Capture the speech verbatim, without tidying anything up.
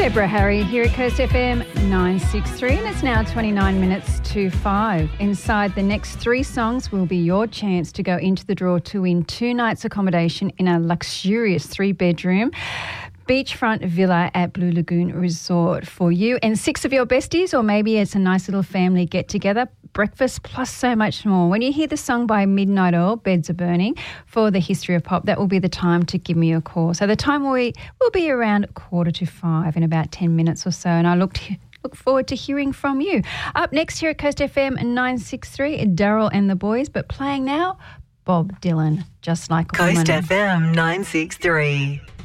Deborah Harry here at Coast F M nine sixty-three, and it's now twenty-nine minutes to five. Inside the next three songs will be your chance to go into the draw to win two nights accommodation in a luxurious three-bedroom beachfront villa at Blue Lagoon Resort for you and six of your besties, or maybe it's a nice little family get-together, breakfast plus so much more. When you hear the song by Midnight Oil, Beds Are Burning, for the history of pop, that will be the time to give me a call. So the time will, will be around quarter to five in about ten minutes or so, and I look to, look forward to hearing from you. Up next here at Coast F M nine sixty-three, Daryl and the Boys, but playing now, Bob Dylan, Just Like a Woman. Coast F M nine sixty-three.